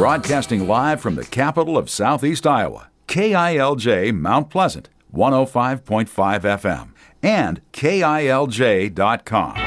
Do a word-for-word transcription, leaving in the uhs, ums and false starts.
Broadcasting live from the capital of Southeast Iowa, K I L J Mount Pleasant, one oh five point five F M, and K I L J dot com.